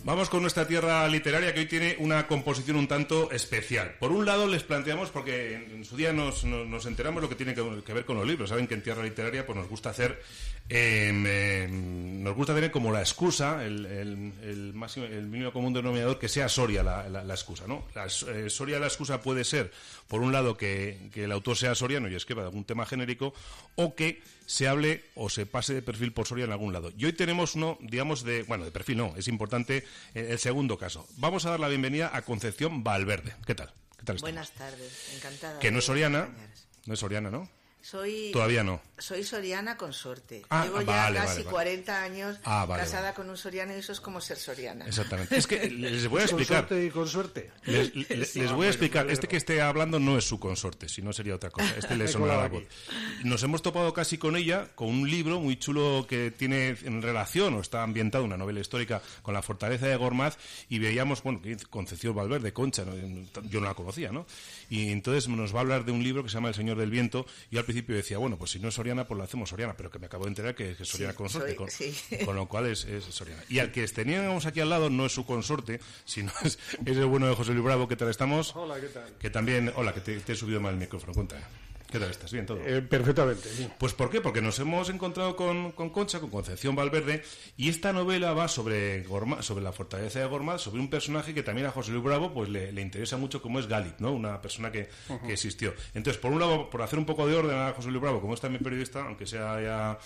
Vamos con nuestra tierra literaria, que hoy tiene una composición un tanto especial. Por un lado les planteamos, porque en su día nos enteramos lo que tiene que ver con los libros. Saben que en tierra literaria pues nos gusta hacer nos gusta tener como la excusa, el mínimo común denominador, que sea Soria la excusa, ¿no? Soria la excusa puede ser, por un lado, que el autor sea soriano y escriba de algún tema genérico, o que se hable o se pase de perfil por Soria en algún lado. Y hoy tenemos uno, digamos, de perfil no, es importante el segundo caso. Vamos a dar la bienvenida a Concepción Valverde. ¿Qué tal? ¿Qué tal estás? Buenas tardes, encantada. Que no es soriana, ¿no? Todavía no. Soy soriana con sorte. Llevo ya casi 40 años casada con un soriano, y eso es como ser soriana. Exactamente. Es que les voy a explicar. Con suerte. Les voy a explicar. Que esté hablando no es su consorte, si no sería otra cosa. Le sonará la voz. Nos hemos topado casi con ella, con un libro muy chulo que tiene en relación, o está ambientado, una novela histórica, con la fortaleza de Gormaz, y veíamos, Concepción Valverde, Concha, ¿no? Yo no la conocía, ¿no? Y entonces nos va a hablar de un libro que se llama El Señor del Viento. Y al principio decía, pues si no es soriana, pues lo hacemos soriana, pero que me acabo de enterar que es soriana consorte, con lo cual es soriana. Y al que teníamos aquí al lado no es su consorte, sino es el bueno de José Luis Bravo. ¿Qué tal estamos? Hola, ¿qué tal? Que también, que te he subido mal el micrófono, cuéntame. ¿Qué tal estás? ¿Bien todo? Perfectamente, sí. Pues ¿por qué? Porque nos hemos encontrado con Concha, con Concepción Valverde, y esta novela va sobre la fortaleza de Gormaz, sobre un personaje que también a José Luis Bravo pues le interesa mucho, como es Gálib, ¿no? Una persona que existió. Entonces, por un lado, por hacer un poco de orden a José Luis Bravo, como es también periodista, aunque sea ya...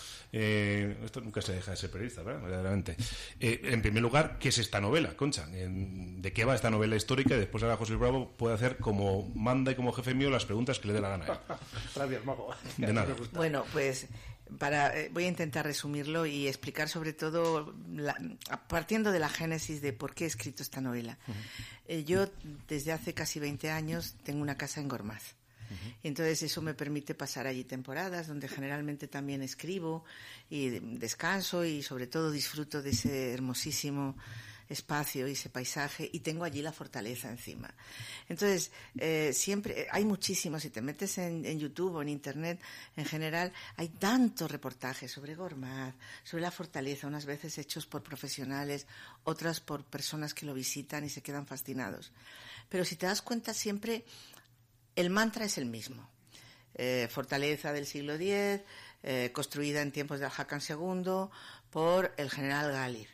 esto nunca se deja de ser periodista, ¿verdad? Verdaderamente. En primer lugar, ¿qué es esta novela, Concha? ¿De qué va esta novela histórica? Y después ahora José Luis Bravo puede hacer como manda y como jefe mío las preguntas que le dé la gana a él. Gracias, Mago. De nada. Bueno, pues voy a intentar resumirlo y explicar sobre todo, partiendo de la génesis de por qué he escrito esta novela. Yo, desde hace casi 20 años, tengo una casa en Gormaz. Y entonces eso me permite pasar allí temporadas, donde generalmente también escribo y descanso, y sobre todo disfruto de ese hermosísimo espacio y ese paisaje, y tengo allí la fortaleza encima. Entonces, siempre hay muchísimos, si te metes en YouTube o en Internet en general, hay tantos reportajes sobre Gormaz, sobre la fortaleza, unas veces hechos por profesionales, otras por personas que lo visitan y se quedan fascinados. Pero si te das cuenta, siempre el mantra es el mismo. Fortaleza del siglo X, construida en tiempos de Al-Hakam II por el general Gálib.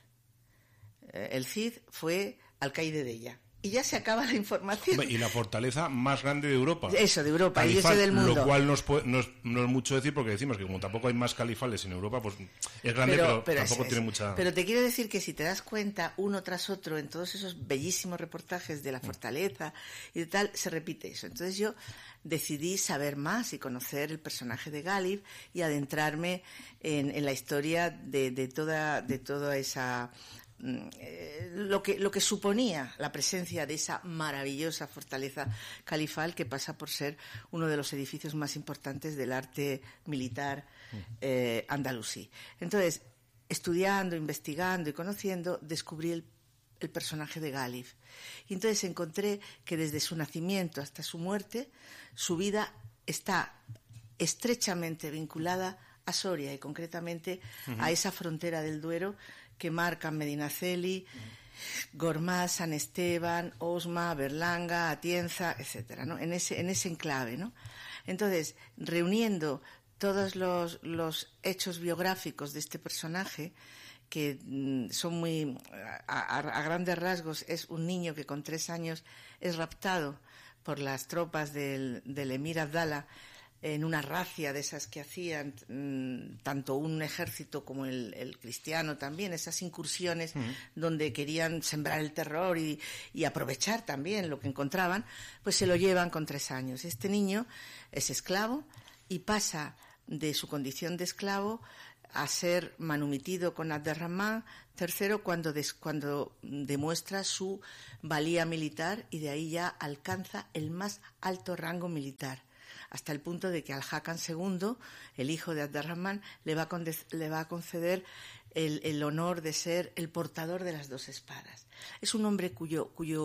El Cid fue alcaide de ella. Y ya se acaba la información. Y la fortaleza más grande de Europa. Eso, de Europa, Califal, y eso del mundo. Lo cual no es mucho decir, porque decimos que como tampoco hay más califales en Europa, pues es grande, pero tampoco tiene mucha... Pero te quiero decir que si te das cuenta, uno tras otro, en todos esos bellísimos reportajes de la fortaleza y de tal, se repite eso. Entonces yo decidí saber más y conocer el personaje de Gálib y adentrarme en la historia de toda esa... lo que suponía la presencia de esa maravillosa fortaleza califal, que pasa por ser uno de los edificios más importantes del arte militar andalusí. Entonces, estudiando, investigando y conociendo, descubrí el personaje de Gálib. Y entonces encontré que desde su nacimiento hasta su muerte, su vida está estrechamente vinculada a Soria, y concretamente a esa frontera del Duero que marcan Medinaceli, Gormaz, San Esteban, Osma, Berlanga, Atienza, etcétera, ¿no? En ese enclave, ¿no? Entonces, reuniendo todos los hechos biográficos de este personaje, que son muy, a grandes rasgos, es un niño que con 3 años es raptado por las tropas del emir Abdala, en una racia de esas que hacían tanto un ejército como el cristiano también, esas incursiones donde querían sembrar el terror y aprovechar también lo que encontraban, pues se lo llevan con 3 años. Este niño es esclavo y pasa de su condición de esclavo a ser manumitido con Abderramán III cuando demuestra su valía militar, y de ahí ya alcanza el más alto rango militar, hasta el punto de que Al-Hakam II, el hijo de Abderramán, le va a conceder el honor de ser el portador de las 2 espadas. Es un hombre cuyo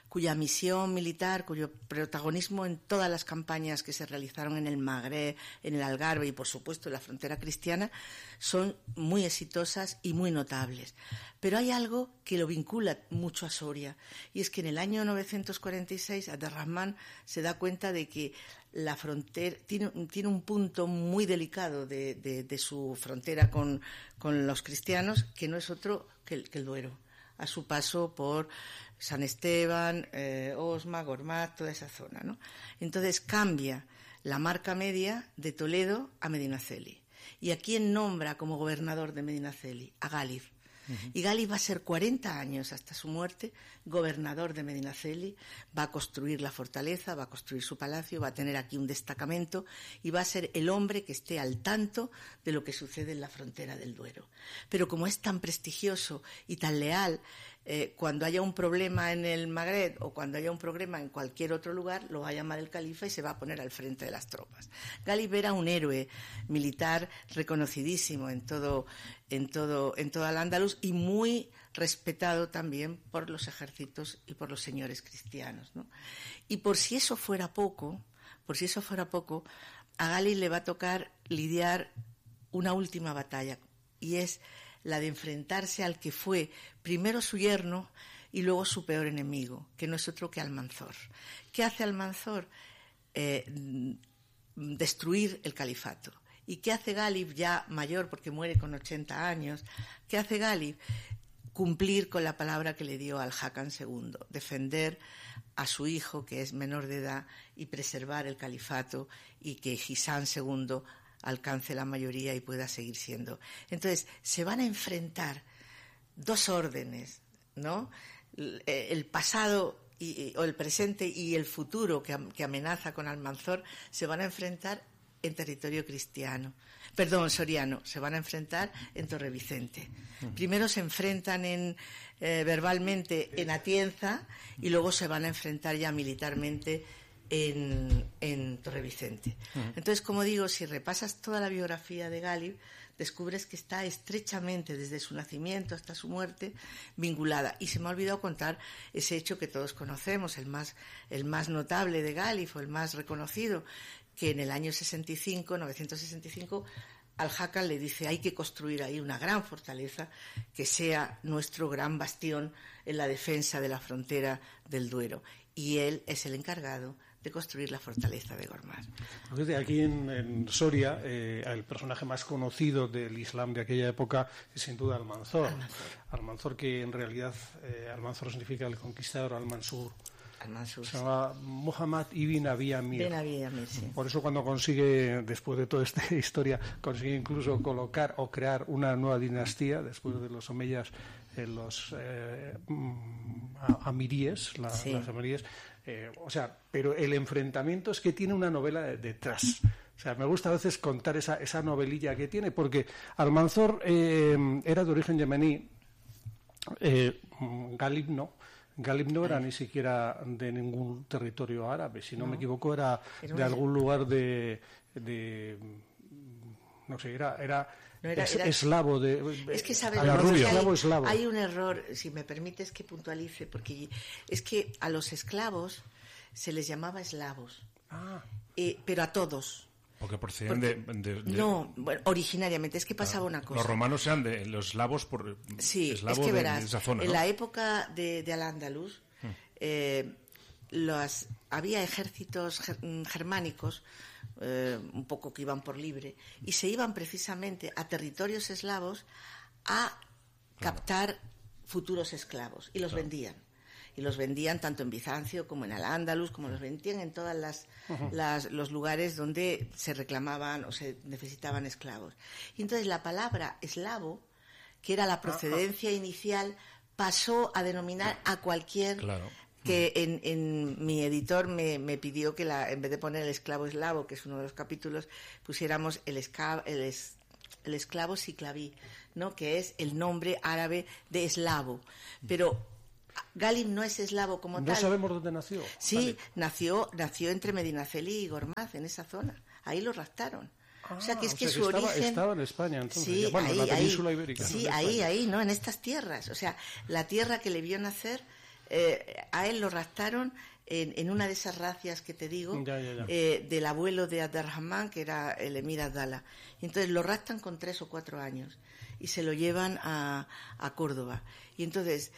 cuya misión militar, cuyo protagonismo en todas las campañas que se realizaron en el Magreb, en el Algarve y, por supuesto, en la frontera cristiana, son muy exitosas y muy notables. Pero hay algo que lo vincula mucho a Soria, y es que en el año 946 Abderrahmán se da cuenta de que la frontera tiene un punto muy delicado de su frontera con los cristianos, que no es otro que el Duero, a su paso por San Esteban, Osma, Gormaz, toda esa zona, ¿no? Entonces cambia la marca media de Toledo a Medinaceli. ¿Y a quién nombra como gobernador de Medinaceli? A Gálib. Y Gálib va a ser 40 años hasta su muerte gobernador de Medinaceli, va a construir la fortaleza, va a construir su palacio, va a tener aquí un destacamento y va a ser el hombre que esté al tanto de lo que sucede en la frontera del Duero. Pero como es tan prestigioso y tan leal, cuando haya un problema en el Magreb o cuando haya un problema en cualquier otro lugar, lo va a llamar el califa y se va a poner al frente de las tropas. Gálib era un héroe militar reconocidísimo en todo Al-Ándalus y muy respetado también por los ejércitos y por los señores cristianos, ¿no? Y por si eso fuera poco, a Gálib le va a tocar lidiar una última batalla, y es la de enfrentarse al que fue primero su yerno y luego su peor enemigo, que no es otro que Almanzor. ¿Qué hace Almanzor? Destruir el califato. ¿Y qué hace Gálib, ya mayor porque muere con 80 años? ¿Qué hace Gálib? Cumplir con la palabra que le dio al Hakam II, defender a su hijo, que es menor de edad, y preservar el califato, y que Hisán II alcance la mayoría y pueda seguir siendo. Entonces, se van a enfrentar dos órdenes, ¿no? El pasado o el presente y el futuro que amenaza con Almanzor se van a enfrentar en territorio soriano, se van a enfrentar en Torrevicente. Primero se enfrentan verbalmente en Atienza y luego se van a enfrentar ya militarmente en Torrevicente. Entonces, como digo, si repasas toda la biografía de Gálib, descubres que está estrechamente, desde su nacimiento hasta su muerte, vinculada. Y se me ha olvidado contar ese hecho que todos conocemos, el más notable de Gálib, o el más reconocido, que en el año 965, Al-Hakam le dice: hay que construir ahí una gran fortaleza que sea nuestro gran bastión en la defensa de la frontera del Duero. Y él es el encargado de construir la fortaleza de Gormaz. Aquí en Soria, el personaje más conocido del Islam de aquella época es sin duda Almanzor. Almanzor, que en realidad Almanzor significa el conquistador, Al-Mansur. Se llama Muhammad ibn Abi Amir. Sí. Por eso cuando consigue, después de toda esta historia, consigue incluso colocar o crear una nueva dinastía, después de los omeyas, los amiríes, las amiríes. Pero el enfrentamiento es que tiene una novela detrás. O sea, me gusta a veces contar esa novelilla que tiene, porque Almanzor era de origen yemení, Gálib no era ni siquiera de ningún territorio árabe, si no me equivoco, era de algún lugar de no sé, era eslavo. Es que, ¿sabes? Eslavo. Hay un error, si me permites que puntualice, porque es que a los esclavos se les llamaba eslavos, pero a todos. Porque procedían No, bueno, originariamente, es que pasaba una cosa. Los romanos eran de los eslavos eslavos es que verás, de esa zona, ¿no? En la época de Al-Ándalus había ejércitos germánicos, un poco que iban por libre, y se iban precisamente a territorios eslavos a captar futuros esclavos, y los vendían. Y los vendían tanto en Bizancio como en Al-Ándalus, como los vendían en todas los lugares donde se reclamaban o se necesitaban esclavos. Y entonces la palabra eslavo, que era la procedencia inicial, pasó a denominar a cualquier... que en mi editor me pidió que en vez de poner el esclavo eslavo, que es uno de los capítulos, pusiéramos el esclavo siclaví, ¿no? Que es el nombre árabe de eslavo. Pero Gálib no es eslavo como tal. No sabemos dónde nació. Sí, nació entre Medinaceli y Gormaz, en esa zona. Ahí lo raptaron. O sea, que es que su origen... Estaba en España, entonces. Sí, en la península ibérica. Sí, ahí, ¿no? En estas tierras. O sea, la tierra que le vio nacer a él lo raptaron en una de esas racias que te digo, del abuelo de Abderrahmán, que era el emir Abdalá. Entonces lo raptan con 3 o 4 años y se lo llevan a Córdoba. Y entonces,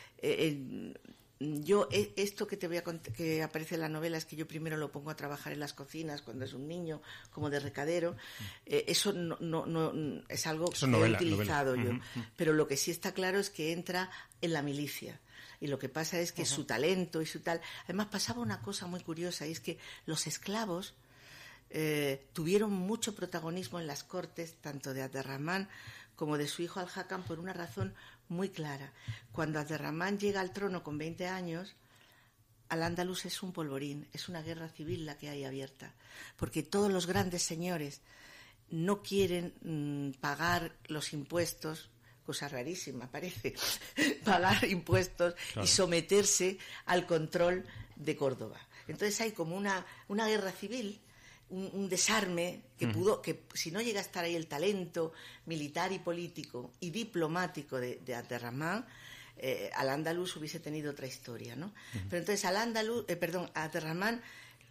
esto que te voy a contar, que aparece en la novela, es que yo primero lo pongo a trabajar en las cocinas cuando es un niño, como de recadero. Eso no es algo que he utilizado yo. Pero lo que sí está claro es que entra en la milicia. Y lo que pasa es que su talento y su tal... Además pasaba una cosa muy curiosa, y es que los esclavos tuvieron mucho protagonismo en las cortes, tanto de Abderrahmán como de su hijo Al-Hakam, por una razón muy clara. Cuando Abderrahmán llega al trono con 20 años, Al-Ándalus es un polvorín, es una guerra civil la que hay abierta, porque todos los grandes señores no quieren pagar los impuestos, cosa rarísima parece, pagar impuestos, claro, y someterse al control de Córdoba. Entonces hay como una guerra civil, un desarme que si no llega a estar ahí el talento militar y político y diplomático de Abderrahmán, Al-Ándalus hubiese tenido otra historia, ¿no? Pero entonces Abderrahmán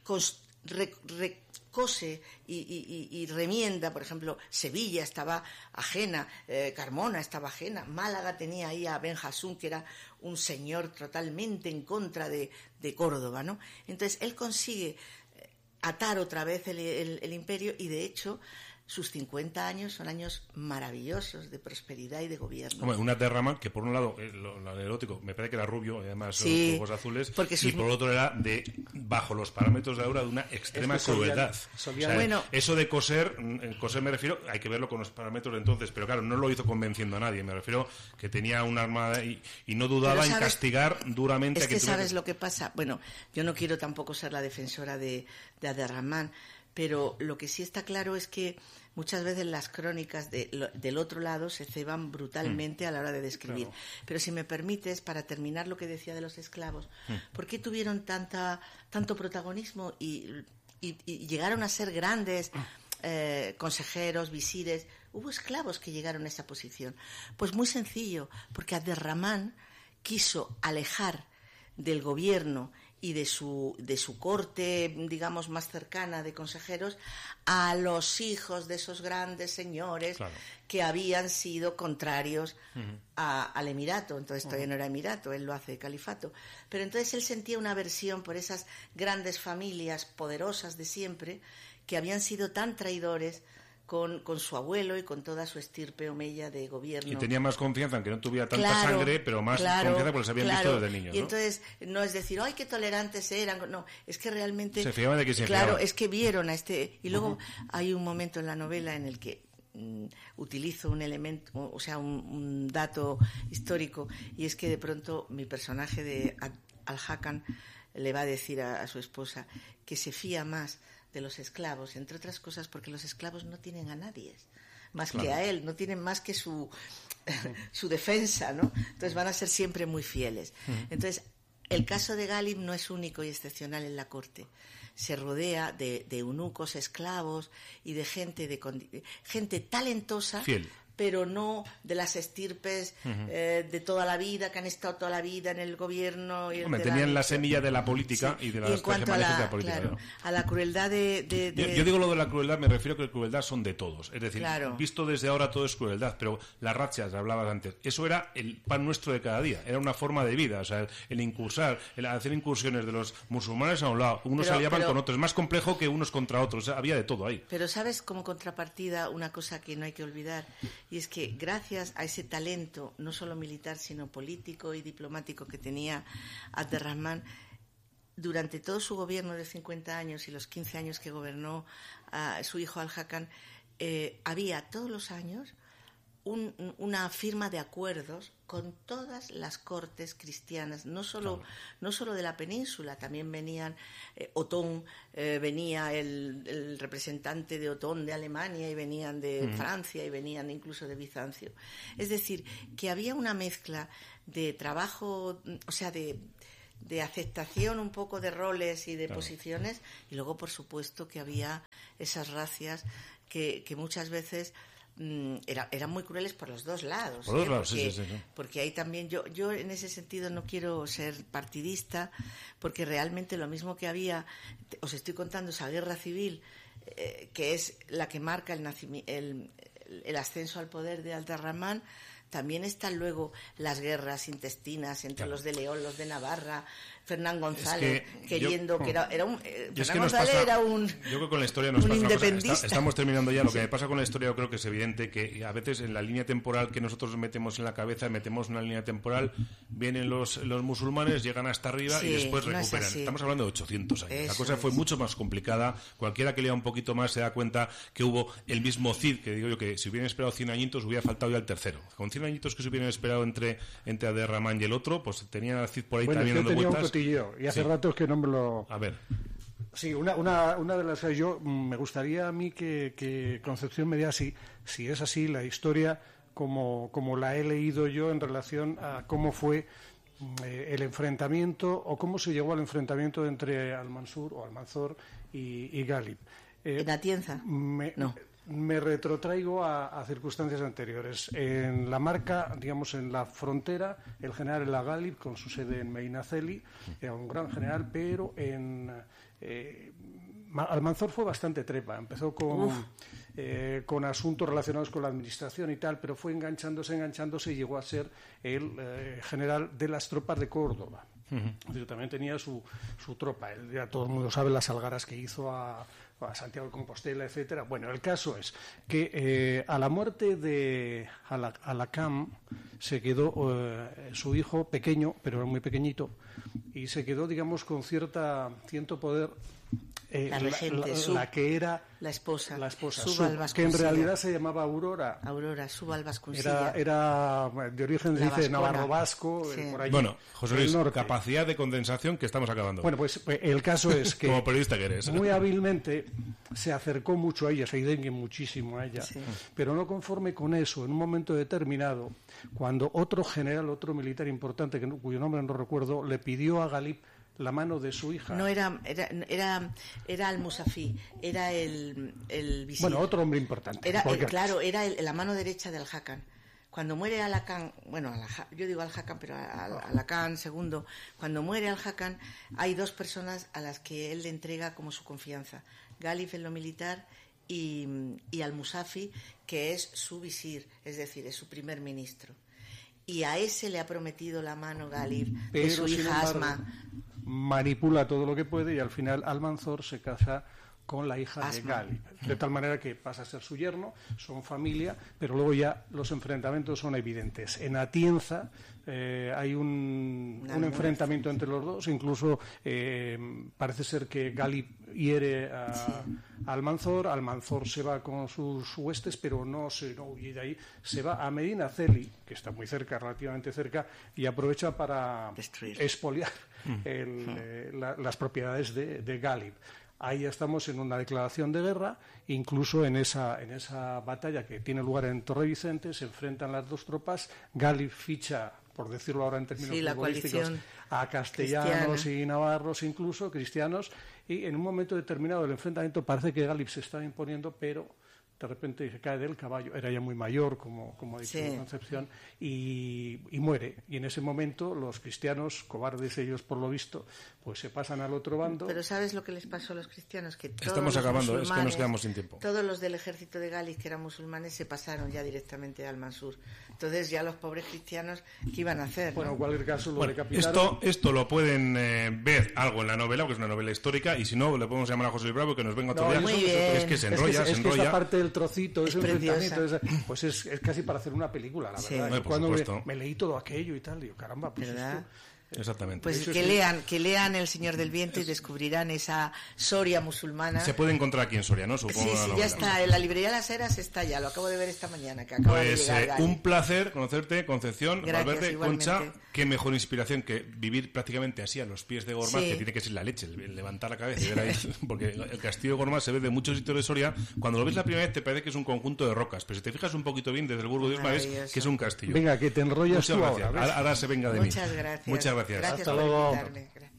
recose y remienda. Por ejemplo, Sevilla estaba ajena, Carmona estaba ajena, Málaga tenía ahí a Ben Hassún, que era un señor totalmente en contra de Córdoba, ¿no? Entonces él consigue atar otra vez el imperio, y de hecho sus 50 años son años maravillosos de prosperidad y de gobierno. Hombre, una Abderrahmán que por un lado, lo anecdótico, me parece que era rubio, además sí, ojos azules, y por otro era bajo los parámetros de ahora, de una extrema crueldad. O sea, bueno, eso de coser me refiero, hay que verlo con los parámetros de entonces, pero claro, no lo hizo convenciendo a nadie, me refiero que tenía una armada y no dudaba en castigar duramente a quien tuviera. ¿Sabes lo que pasa? Bueno, yo no quiero tampoco ser la defensora de Abderrahmán, pero lo que sí está claro es que muchas veces las crónicas del otro lado se ceban brutalmente a la hora de describir. Claro. Pero si me permites, para terminar lo que decía de los esclavos, ¿por qué tuvieron tanto protagonismo y llegaron a ser grandes consejeros, visires? Hubo esclavos que llegaron a esa posición. Pues muy sencillo, porque Abderrahmán quiso alejar del gobierno y de su corte, digamos, más cercana de consejeros, a los hijos de esos grandes señores, claro, que habían sido contrarios al emirato. Entonces todavía no era emirato, él lo hace califato. Pero entonces él sentía una aversión por esas grandes familias poderosas de siempre, que habían sido tan traidores con su abuelo y con toda su estirpe omeya de gobierno. Y tenía más confianza, aunque no tuviera tanta sangre, pero más confianza porque se habían visto desde niños, ¿no? Y entonces no es decir, ¡ay, qué tolerantes eran! No, es que realmente... Se fiaban de que se fiaban. Claro, es que vieron a este... Y luego hay un momento en la novela en el que utilizo un elemento, o sea, un dato histórico, y es que de pronto mi personaje de Al-Hakam le va a decir a su esposa que se fía más de los esclavos, entre otras cosas porque los esclavos no tienen a nadie más que a él, no tienen más que su defensa, ¿no? Entonces van a ser siempre muy fieles. Entonces, el caso de Ghalib no es único y excepcional en la corte. Se rodea de eunucos, esclavos y de gente talentosa, fiel, pero no de las estirpes de toda la vida, que han estado toda la vida en el gobierno. Y tenían la semilla de la política, sí, y de la estrategia de la política. Claro, ¿no? A la crueldad Yo digo lo de la crueldad, me refiero a que la crueldad son de todos. Es decir, claro, visto desde ahora todo es crueldad, pero las rachas, hablabas antes, eso era el pan nuestro de cada día, era una forma de vida. O sea, el hacer incursiones de los musulmanes a un lado, unos se aliaban con otros, es más complejo que unos contra otros, o sea, había de todo ahí. Pero sabes, como contrapartida, una cosa que no hay que olvidar, y es que gracias a ese talento, no solo militar, sino político y diplomático que tenía Abderrahmán, durante todo su gobierno de 50 años y los 15 años que gobernó su hijo Al-Hakam, había todos los años una firma de acuerdos con todas las cortes cristianas, no solo de la península, también venían Otón, venía el representante de Otón de Alemania, y venían de Francia, y venían incluso de Bizancio. Es decir, que había una mezcla de trabajo, o sea, de aceptación un poco de roles y de posiciones, y luego, por supuesto, que había esas racias que muchas veces eran muy crueles por los dos lados. Por los lados, porque, sí. porque ahí también yo en ese sentido no quiero ser partidista, porque realmente lo mismo que había, os estoy contando esa guerra civil, que es la que marca el ascenso al poder de Abderramán. También están luego las guerras intestinas entre los de León, los de Navarra, Fernán González, queriendo que era un... Fernán González era un... Yo creo que con la historia nos un pasa independista. Estamos terminando ya. Lo que me pasa con la historia, yo creo que es evidente que a veces en la línea temporal que nosotros metemos en la cabeza, metemos una línea temporal, vienen los musulmanes, llegan hasta arriba y después recuperan. Estamos hablando de 800 años. Eso la cosa fue mucho más complicada. Cualquiera que lea un poquito más se da cuenta que hubo el mismo Cid, que digo yo que si hubieran esperado 100 añitos hubiera faltado ya el tercero. Con 100 añitos que se hubieran esperado entre Abderramán y el otro, pues tenían al Cid por ahí también dando vueltas. Un cotilleo, y hace rato es que no me lo... A ver. Sí, una de las... Yo me gustaría a mí que Concepción me diga si es así la historia como la he leído yo en relación a cómo fue el enfrentamiento o cómo se llegó al enfrentamiento entre Almanzor y Ghalib. ¿En Atienza? No. Me retrotraigo a circunstancias anteriores. En la marca, digamos, en la frontera, el general El Ghalib, con su sede en Medinaceli, era un gran general, pero Almanzor fue bastante trepa. Empezó con asuntos relacionados con la administración y tal, pero fue enganchándose y llegó a ser el general de las tropas de Córdoba. También tenía su tropa. Ya todo el mundo sabe las algaras que hizo a Santiago de Compostela, etcétera. Bueno, el caso es que a la muerte de Alacam se quedó su hijo pequeño, pero era muy pequeñito, y se quedó, digamos, con cierto poder. La regente, la que era la esposa que en realidad se llamaba Aurora Subal Vasconcilla. Era de origen, se dice, navarro-vasco, por allí. Bueno, José Luis, capacidad de condensación que estamos acabando. Bueno, pues el caso es que como periodista que eres, muy hábilmente se acercó mucho a ella, se idengue muchísimo a ella, pero no conforme con eso, en un momento determinado, cuando otro general, otro militar importante, cuyo nombre no recuerdo, le pidió a Ghalib la mano de su hija. No era Al-Musafí, era el visir. Bueno, otro hombre importante. Era la mano derecha de Al-Hakam. Cuando muere Al-Hakam, yo digo Al-Hakam, pero Al-Hakam II, cuando muere Al-Hakam, hay dos personas a las que él le entrega como su confianza. Ghalib en lo militar y Al-Musafí, que es su visir, es decir, es su primer ministro. Y a ese le ha prometido la mano Ghalib de su hija Asma. Manipula todo lo que puede y al final Almanzor se casa con la hija de Ghalib, de tal manera que pasa a ser su yerno, son familia, pero luego ya los enfrentamientos son evidentes. En Atienza hay un enfrentamiento entre los dos, incluso parece ser que Ghalib hiere a Almanzor se va con sus huestes, pero no huye de ahí, se va a Medinaceli, que está muy cerca, relativamente cerca, y aprovecha para expoliar las propiedades de Ghalib. Ahí estamos en una declaración de guerra, incluso en esa batalla que tiene lugar en Torrevicente, se enfrentan las dos tropas, Ghalib ficha, por decirlo ahora en términos futbolísticos, a castellanos cristiana y navarros, incluso cristianos, y en un momento determinado del enfrentamiento parece que Ghalib se está imponiendo, pero de repente se cae del caballo, era ya muy mayor, como ha dicho Concepción, y muere. Y en ese momento los cristianos, cobardes ellos por lo visto, pues se pasan al otro bando. Pero ¿sabes lo que les pasó a los cristianos? Que todos estamos acabando, es que nos quedamos sin tiempo. Todos los del ejército de Ghalib, que eran musulmanes, se pasaron ya directamente al Mansur. Entonces ya los pobres cristianos, ¿qué iban a hacer? Bueno, en cualquier caso lo decapitaron. Esto lo pueden ver algo en la novela, porque es una novela histórica, y si no, le podemos llamar a José Luis Bravo que nos venga otro día. Es que se enrolla. Que esa parte del trocito, ese enfrentamiento, pues es casi para hacer una película, la verdad. Cuando me leí todo aquello y tal, digo, caramba, pues ¿verdad? esto... Exactamente. Pues que lean El Señor del Viento y descubrirán esa Soria musulmana. Se puede encontrar aquí en Soria, ¿no? Supongo. Sí, ya está. En la librería Las Heras está ya. Lo acabo de ver esta mañana. Que acaba de llegar, un placer conocerte, Concepción, Valverde, Concha. Qué mejor inspiración que vivir prácticamente así a los pies de Gormaz, que tiene que ser la leche, el levantar la cabeza y ver ahí. Porque el castillo de Gormaz se ve de muchos sitios de Soria. Cuando lo ves la primera vez te parece que es un conjunto de rocas, pero si te fijas un poquito bien desde el Burgo de Osma ves que es un castillo. Venga, que te enrollas tú ahora se venga de mí. Muchas gracias. Muchas gracias. Gracias Hasta por luego. invitarme. Gracias.